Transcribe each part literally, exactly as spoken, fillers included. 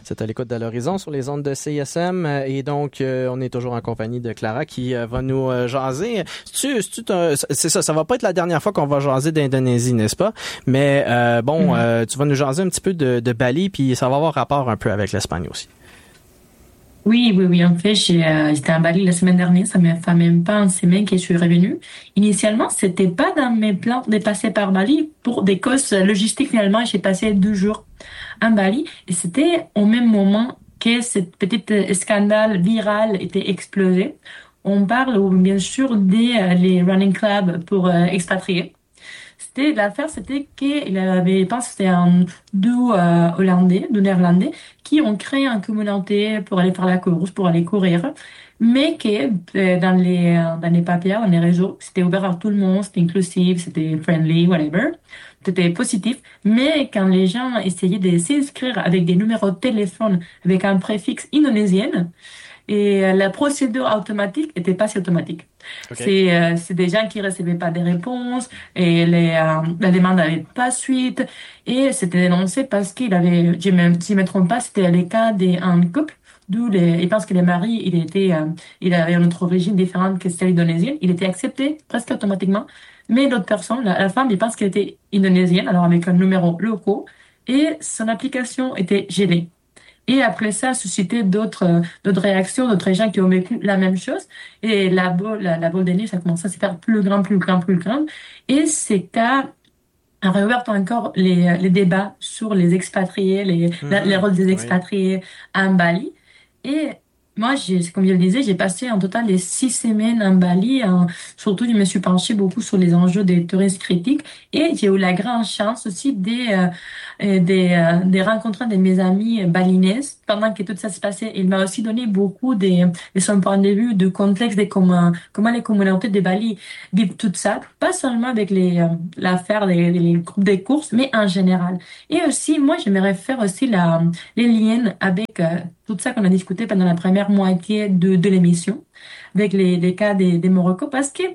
C'est à l'écoute de l'horizon sur les ondes de C I S M et donc euh, on est toujours en compagnie de Clara qui euh, va nous euh, jaser. C'est, c'est, c'est ça, ça va pas être la dernière fois qu'on va jaser d'Indonésie, n'est-ce pas? Mais euh, bon, mm-hmm. euh, tu vas nous jaser un petit peu de, de Bali, puis ça va avoir rapport un peu avec l'Espagne aussi. Oui, oui, oui. En fait, j'ai, euh, j'étais à Bali la semaine dernière. Ça ne fait même pas une semaine que je suis revenue. Initialement, c'était pas dans mes plans de passer par Bali pour des causes logistiques. Finalement, j'ai passé deux jours à Bali et c'était au même moment que ce petit scandale viral était explosé. On parle bien sûr des euh, les running clubs pour euh, expatriés. C'était l'affaire, c'était qu'il avait, je pense que c'était un duo euh, hollandais, deux néerlandais, qui ont créé une communauté pour aller faire la course, pour aller courir, mais que euh, dans les euh, dans les papiers, dans les réseaux, c'était ouvert à tout le monde, c'était inclusif, c'était friendly, whatever, c'était positif. Mais quand les gens essayaient de s'inscrire avec des numéros de téléphone avec un préfixe indonésien, et euh, la procédure automatique était pas si automatique. Okay. C'est euh, c'est des gens qui recevaient pas des réponses et les euh, la demande n'avait pas suite et c'était dénoncé parce qu'il avait, je me, si je me trompe pas, c'était le cas d'un couple d'où les, il pense que le mari il était euh, il avait une autre origine différente que celle indonésienne, il était accepté presque automatiquement, mais l'autre personne, la, la femme, il pense qu'elle était indonésienne, alors avec un numéro local et son application était gelée. Et après ça, suscité d'autres euh, d'autres réactions, d'autres gens qui ont vécu la même chose. Et la boule, la, la boule de neige, ça commence à se faire plus grand, plus grand, plus grand. Et c'est qu'à a réouvert encore les, les débats sur les expatriés, les, mmh, la, les rôles des expatriés oui. à Bali. Et moi, j'ai, comme je le disais, j'ai passé en total les six semaines en Bali. Hein. Surtout, je me suis penchée beaucoup sur les enjeux des touristes critiques. Et j'ai eu la grande chance aussi de, euh, de, euh, de rencontrer de mes amis balinaises pendant que tout ça se passait. Il m'a aussi donné beaucoup de, de son point de vue, de contexte de comment, comment les communautés de Bali vivent tout ça. Pas seulement avec les, euh, l'affaire des, des groupes de courses, mais en général. Et aussi, moi, j'aimerais faire aussi la, les liens avec euh, tout ça qu'on a discuté pendant la première moitié de, de l'émission, avec les, les cas des, des Morocco, parce que,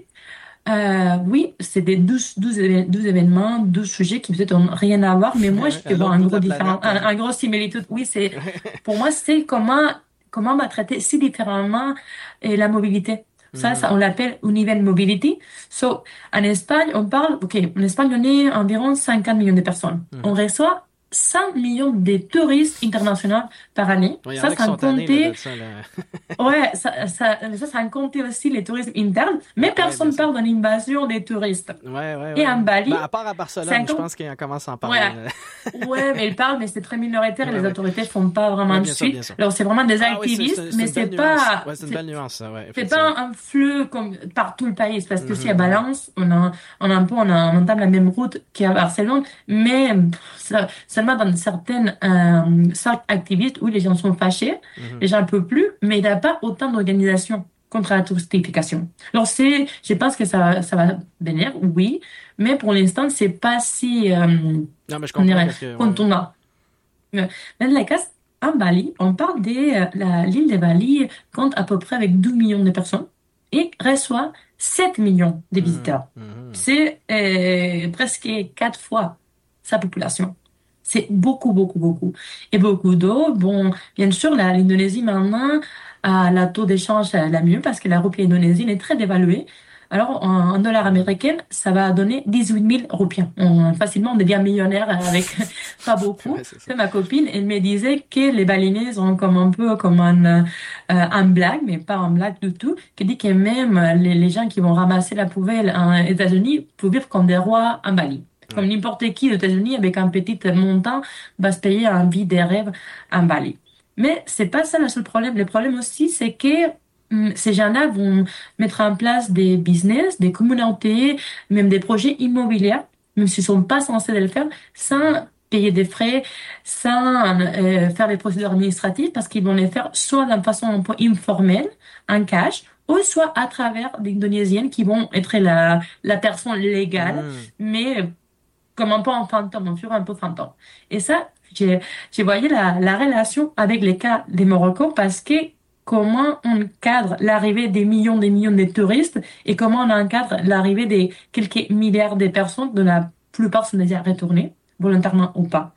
euh, oui, c'est des douze, douze, douze événements, douze sujets qui peut-être n'ont rien à voir, mais moi, je peux voir un gros différent, un, un gros similitude. Oui, c'est, pour moi, c'est comment, comment on va traiter si différemment et la mobilité. Ça, ça, on l'appelle Univen Mobility. So, en Espagne, on parle, ok, en Espagne, on est environ cinquante millions de personnes. Mm-hmm. On reçoit cent millions de touristes internationaux par année. Oui, ça, sans compter, ça, ouais, ça, ça, ça, sans compter aussi les touristes internes. Mais ouais, personne ne parle de l'invasion des touristes. Ouais, ouais, Et ouais. en Bali. Ben, à part à Barcelone, cinquante... je pense qu'on commence à en parler. Ouais, ouais mais ils parlent, mais c'est très minoritaire ouais, et les ouais. autorités font pas vraiment ouais, de suite. Sûr, Alors, c'est vraiment des ah, activistes, oui, c'est, c'est, mais c'est c'est pas, ouais, c'est une belle nuance, ça, ouais. C'est pas un flux comme par tout le pays, parce que mm-hmm. si à Valence, on a, on a un peu, on a, on entame la même route qu'à Barcelone, mais ça, seulement dans certaines euh, cercles activistes où les gens sont fâchés, mm-hmm. les gens ne peuvent plus, mais il n'y a pas autant d'organisations contre la touristification. Alors c'est, je pense que ça, ça va venir, oui, mais pour l'instant c'est pas si, euh, non mais je comprends dirait, parce que, contournant. Mais dans les cas, en Bali, on parle de la, l'île de Bali compte à peu près avec douze millions de personnes et reçoit sept millions de visiteurs. Mmh, mmh. C'est euh, presque quatre fois sa population. C'est beaucoup, beaucoup, beaucoup. Et beaucoup d'eau. Bon, bien sûr, la, l'Indonésie maintenant a la taux d'échange la mieux parce que la roupie indonésienne est très dévaluée. Alors, en, en dollars américains, ça va donner dix-huit mille roupies. On, facilement, on devient millionnaire avec pas beaucoup. Ouais, c'est ça. Ma copine, elle me disait que les balinaises ont comme un peu comme un, euh, un blague, mais pas un blague du tout, qui dit que même les, les gens qui vont ramasser la poubelle en États-Unis peuvent vivre comme des rois en Bali. Comme n'importe qui aux États-Unis, avec un petit montant, va se payer un vie des rêves en Bali. Mais c'est pas ça le seul problème. Le problème aussi, c'est que ces gens-là vont mettre en place des business, des communautés, même des projets immobiliers, même s'ils sont pas censés le faire, sans payer des frais, sans euh, faire des procédures administratives, parce qu'ils vont les faire soit d'une façon un peu informelle, en cash, ou soit à travers des Indonésiennes qui vont être la, la personne légale, mmh. mais comme un peu en fantôme, un fur un peu fantôme. Et ça, j'ai, j'ai voyé la, la relation avec les cas des Morocco parce que comment on cadre l'arrivée des millions des millions de touristes et comment on encadre l'arrivée des quelques milliards de personnes dont la plupart sont déjà retournées, volontairement ou pas.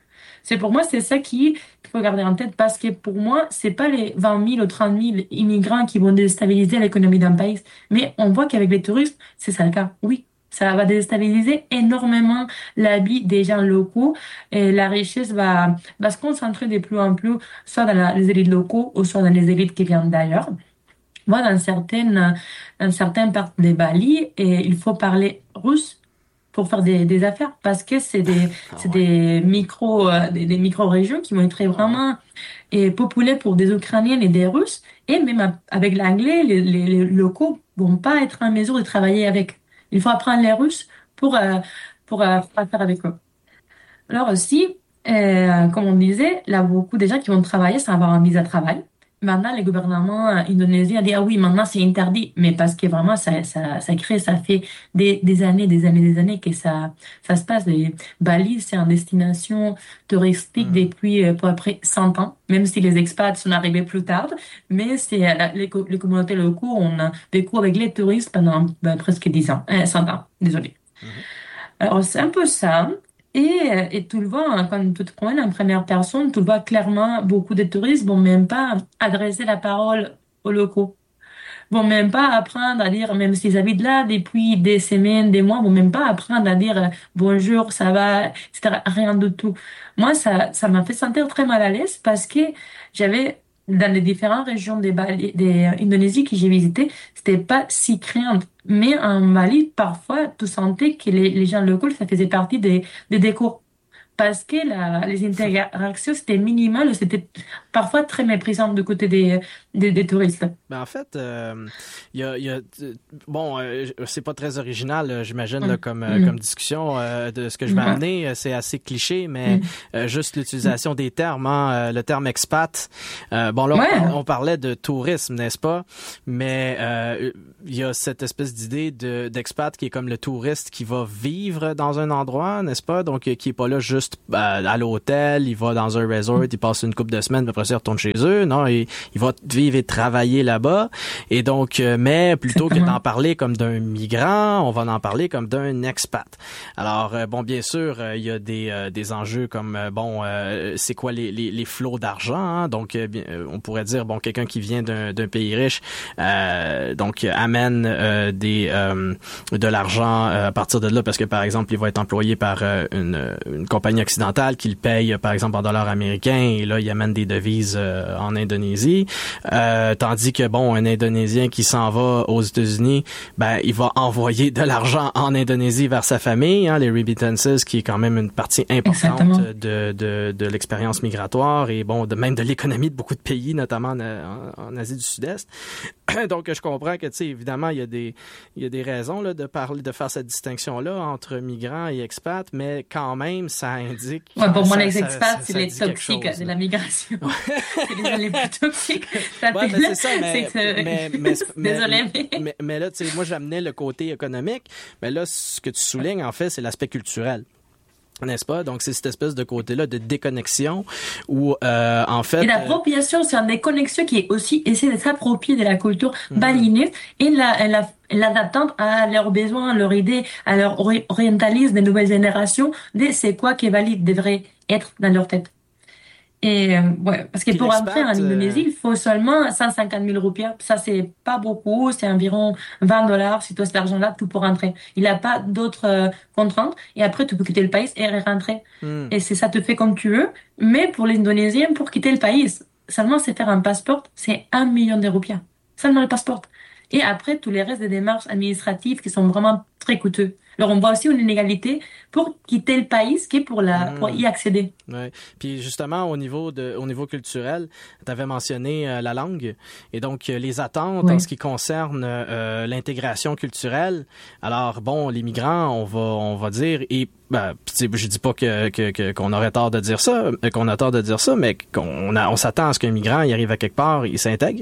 C'est pour moi, c'est ça qui qu'il faut garder en tête parce que pour moi, c'est pas les vingt mille ou trente mille immigrants qui vont déstabiliser l'économie d'un pays. Mais on voit qu'avec les touristes, c'est ça le cas. Oui. Ça va déstabiliser énormément la vie des gens locaux et la richesse va, va se concentrer de plus en plus soit dans la- les élites locaux ou soit dans les élites qui viennent d'ailleurs. Moi, dans certaines, dans certaines parties des Bali, et il faut parler russe pour faire des, des affaires parce que c'est des, Ah c'est ouais. des micro, euh, des, des micro-régions qui vont être Ah ouais. vraiment et populaires pour des Ukrainiens et des Russes. Et même a- avec l'anglais, les, les, les locaux vont pas être en mesure de travailler avec. Il faut apprendre les Russes pour, euh, pour, euh, pour faire avec eux. Alors aussi, euh, comme on disait, là, beaucoup de gens qui vont travailler sans avoir un visa de travail. Maintenant, les gouvernements euh, indonésiens disent, ah oui, maintenant c'est interdit. Mais parce que vraiment, ça, ça, ça crée, ça fait des, des années, des années, des années que ça, ça se passe. Les Bali, c'est une destination touristique Hmm. depuis euh, à peu près cent ans, même si les expats sont arrivés plus tard. Mais c'est, euh, la- les, co- les communautés locaux, on a vécu avec les touristes pendant ben, presque dix ans, euh, cent ans, désolé. Mhm. Alors, c'est un peu ça. Et, euh, et tu le vois, hein, quand tu te promènes en première personne, tu le vois clairement, beaucoup de touristes vont même pas adresser la parole aux locaux. Vont même pas apprendre à dire, même s'ils habitent là depuis des semaines, des mois, vont même pas apprendre à dire euh, bonjour, ça va, et cetera. Rien de tout. Moi, ça, ça m'a fait sentir très mal à l'aise parce que j'avais, dans les différentes régions des Bali, des euh, Indonésie que j'ai visitées, c'était pas si craint. Mais en Bali, parfois, tu sentais que les, les gens locaux, ça faisait partie des, des décors. Parce que la, les interactions, c'était minimal, c'était parfois très méprisant du côté des, des, des touristes. Ben en fait, euh, il y a, il y a euh, bon, euh, c'est pas très original, euh, j'imagine là, Mm. comme euh, comme Mm. discussion euh, de ce que je vais Ouais. amener, euh, c'est assez cliché, mais Mm. euh, juste Mm. l'utilisation des termes, hein, euh, le terme expat. Euh, bon là, on, Ouais. par- on parlait de tourisme, n'est-ce pas? Mais euh, il y a cette espèce d'idée de d'expat qui est comme le touriste qui va vivre dans un endroit, n'est-ce pas? Donc euh, qui est pas là juste euh, à l'hôtel, il va dans un resort, il passe une couple de semaines, puis après ça il retourne chez eux. Non, il, il va vivre et travailler là-bas. Et donc, euh, mais plutôt que Exactement. d'en parler comme d'un migrant, on va en parler comme d'un expat. Alors, euh, bon, bien sûr, euh, il y a des, euh, des enjeux comme, euh, bon, euh, c'est quoi les, les, les flots d'argent, hein? Donc, euh, bien, euh, on pourrait dire, bon, quelqu'un qui vient d'un, d'un pays riche, euh, donc, amène euh, des euh, de l'argent euh, à partir de là, parce que, par exemple, il va être employé par euh, une, une compagnie occidentale qui le paye, par exemple, en dollars américains, et là, il amène des devises euh, en Indonésie. Euh, tandis que, bon, un Indonésien qui s'en va aux États-Unis, ben, il va envoyer de l'argent en Indonésie vers sa famille, hein, les remittances, qui est quand même une partie importante Exactement. de, de, de l'expérience migratoire et, bon, de même de l'économie de beaucoup de pays, notamment en, en, en Asie du Sud-Est. Donc, je comprends que, tu sais, évidemment, il y a des, il y a des raisons, là, de parler, de faire cette distinction-là entre migrants et expats, mais quand même, ça indique, Ouais, pour moi, ça, les ça, expats, ça, c'est ça les dit quelque toxiques chose, de là. la migration. C'est les gens les plus toxiques. Ça Ouais, fait ben là, c'est ça, mais, c'est que... mais, mais, mais, Désolée, mais... mais, mais là, tu sais, moi, j'amenais le côté économique, mais là, ce que tu soulignes, en fait, c'est l'aspect culturel. N'est-ce pas? Donc, c'est cette espèce de côté-là de déconnexion où, euh, en fait... Et euh, l'appropriation, c'est une déconnexion qui est aussi essayer de s'approprier de la culture mhm, balinese et la, la, l'adaptant à leurs besoins, à leurs idées, à leur ori- orientalisme des nouvelles générations, de c'est quoi qui est valide, devrait être dans leur tête. Et euh, ouais, parce que puis pour entrer en l'expat, euh, Indonésie, il faut seulement cent cinquante mille roupies. Ça, c'est pas beaucoup, c'est environ vingt dollars. Si tu as cet argent-là, tout pour rentrer. Il n'y a pas d'autres euh, contraintes. Et après, tu peux quitter le pays et rentrer. hmm, Et c'est ça, te fait comme tu veux. Mais pour les Indonésiens, pour quitter le pays, seulement c'est faire un passeport, c'est un million de roupies. Seulement le passeport. Et après, tous les restes des démarches administratives qui sont vraiment très coûteux. Alors, on voit aussi une inégalité pour quitter le pays, ce qui est pour la, pour hmm. y accéder. Ouais. Puis justement au niveau de au niveau culturel, tu avais mentionné euh, la langue et donc euh, les attentes Oui. en ce qui concerne euh, l'intégration culturelle. Alors bon, les migrants, on va on va dire et ben, je dis pas que, que, que qu'on aurait tort de dire ça, qu'on a tort de dire ça, mais qu'on a, on s'attend à ce qu'un migrant il arrive à quelque part, il s'intègre.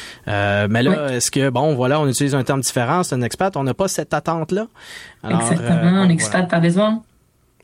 Euh, mais là, Oui. est-ce que bon, voilà, on utilise un terme différent, c'est un expat, on n'a pas cette attente là. Exactement, euh, un bon, expat voilà. par besoin.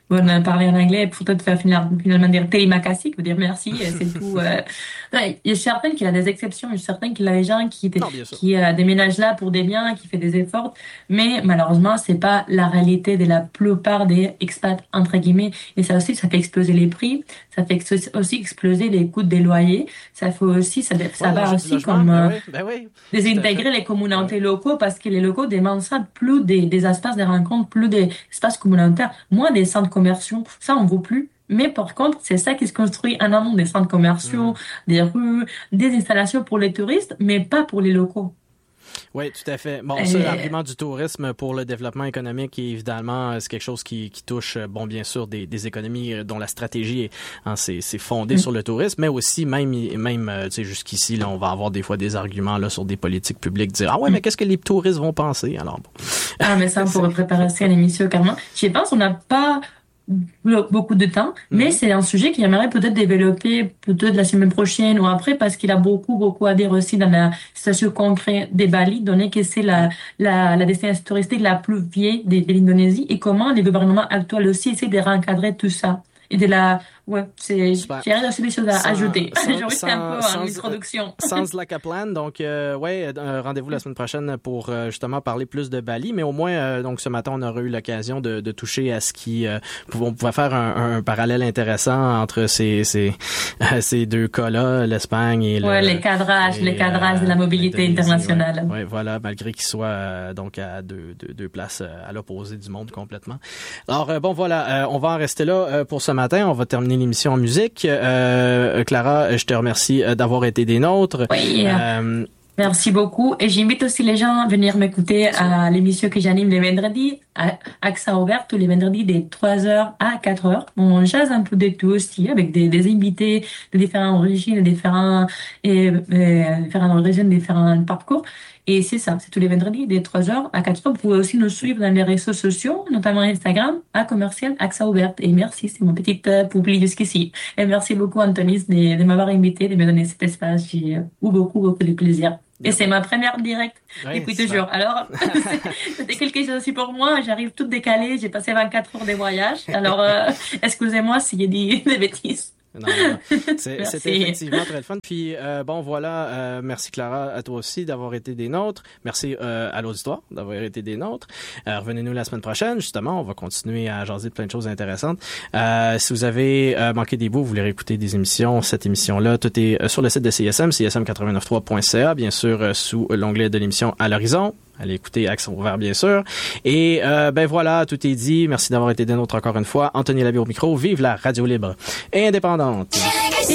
bonne parler en anglais pour peut-être faire finalement dire teimakasi, qui veut dire merci, c'est tout. Euh... Il y a certaines qu'il y a des exceptions, il y a certaines qu'il y a des gens qui, Non, qui euh, déménagent là pour des biens, qui fait des efforts, mais malheureusement, c'est pas la réalité de la plupart des expats, entre guillemets, et ça aussi, ça fait exploser les prix, ça fait aussi exploser les coûts des loyers, ça fait aussi, ça, ça ouais, va le, aussi logement, comme ben euh, oui, ben oui, désintégrer les communautés ouais. locaux parce que les locaux demandent ça, plus des, des espaces de rencontre, plus des espaces communautaires, moins des centres commerciaux, ça on vaut plus. Mais par contre, c'est ça qui se construit en amont des centres commerciaux, mmh. des rues, des installations pour les touristes, mais pas pour les locaux. Oui, tout à fait. Bon, ça, l'argument du tourisme pour le développement économique, évidemment, c'est quelque chose qui, qui touche, bon, bien sûr, des, des économies dont la stratégie est, hein, c'est, c'est fondée mmh. sur le tourisme, mais aussi, même, même, tu sais, jusqu'ici, là, on va avoir des fois des arguments, là, sur des politiques publiques, dire, ah ouais, mais qu'est-ce que les touristes vont penser? Alors, bon. Ah, mais ça, on pourrait préparer ça à l'émission, carrément. Je pense, on n'a pas beaucoup de temps, mais mmh. c'est un sujet qu'il aimerait peut-être développer peut-être la semaine prochaine ou après parce qu'il a beaucoup, beaucoup à dire aussi dans la situation concrète des Bali, donné que c'est la, la, la destination touristique la plus vieille de, de l'Indonésie et comment les gouvernements actuels aussi essaient de recadrer tout ça. Et de la, ouais, c'est, j'ai rien aussi des choses à sans, ajouter. J'ai envie de un peu sans, en introduction. Sounds like a plan. Donc, euh, ouais, euh, rendez-vous la semaine prochaine pour euh, justement parler plus de Bali. Mais au moins, euh, donc ce matin, on aura eu l'occasion de, de toucher à ce qui, euh, on pouvait faire un, un parallèle intéressant entre ces, ces, euh, ces deux cas-là, l'Espagne et le. Ouais, les cadrages, et, les cadrages euh, de la mobilité internationale. Ouais, ouais, voilà, malgré qu'ils soient euh, donc à deux, deux, deux places euh, à l'opposé du monde complètement. Alors euh, bon, voilà, euh, on va en rester là euh, pour ce matin. On va terminer l'émission en musique. Euh, Clara, je te remercie d'avoir été des nôtres. Oui. Euh, Merci beaucoup. Et j'invite aussi les gens à venir m'écouter à l'émission que j'anime les vendredis, à Axa Ouvert, tous les vendredis des trois heures à quatre heures. On jase un peu de tout aussi, avec des, des invités de différentes origines, de différents, et, et, différentes origines, différents parcours. Et c'est ça, c'est tous les vendredis, des trois heures à quatre heures. Vous pouvez aussi nous suivre dans les réseaux sociaux, notamment Instagram, à commercial Axa Ouverte. Et merci, c'est mon petit euh, public jusqu'ici. Et merci beaucoup, Antonis, de, de m'avoir invité, de me donner cet espace. J'ai eu beaucoup, beaucoup de plaisir. Et c'est ma première direct oui, depuis toujours. Ça. Alors, c'était quelque chose aussi pour moi. J'arrive toute décalée. J'ai passé vingt-quatre heures de voyage. Alors, euh, excusez-moi si j'ai dit des bêtises. Non, non. C'est, c'était effectivement très le fun. Puis, euh, bon, voilà, euh, merci Clara, à toi aussi d'avoir été des nôtres. Merci euh, à l'auditoire d'avoir été des nôtres. Euh, revenez-nous la semaine prochaine, justement. On va continuer à jaser de plein de choses intéressantes. Euh, si vous avez euh, manqué des bouts, vous voulez réécouter des émissions, cette émission-là, tout est euh, sur le site de C I S M, C I S M quatre-vingt-neuf trois point C A, bien sûr, euh, sous l'onglet de l'émission À l'horizon. Allez écouter Axe Ouvert, bien sûr. Et euh, ben voilà, tout est dit. Merci d'avoir été des nôtres encore une fois. Anthony Labie au micro. Vive la radio libre et indépendante.